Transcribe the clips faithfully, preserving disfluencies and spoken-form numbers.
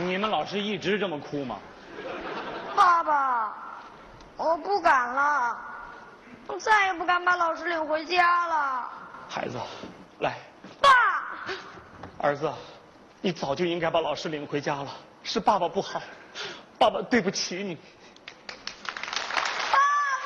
你们老师一直这么哭吗？ 爸爸，我不敢了，我再也不敢把老师领回家了。 孩子，来。 爸。 儿子，你早就应该把老师领回家了，是爸爸不好，爸爸对不起你。 爸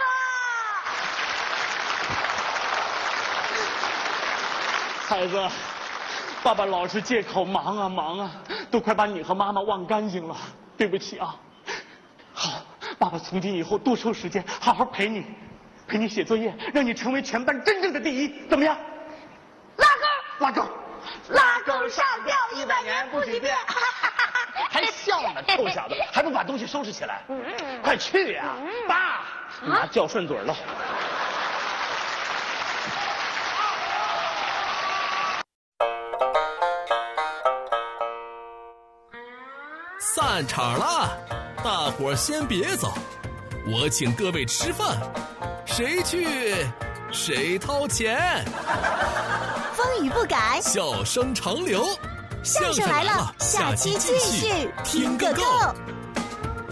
爸。孩子。爸爸老是借口忙啊忙啊，都快把你和妈妈忘干净了，对不起啊。好，爸爸从今以后多抽时间，好好陪你，陪你写作业，让你成为全班真正的第一，怎么样？ 拉钩， 拉钩， 拉钩上吊一百年不许变。 还笑呢，臭小子，还不把东西收拾起来？快去呀！爸，拿叫顺嘴了。 散场了，大伙儿先别走，我请各位吃饭，谁去谁掏钱。 风雨不改， 笑声长流， 相声来了，下期继续听个够。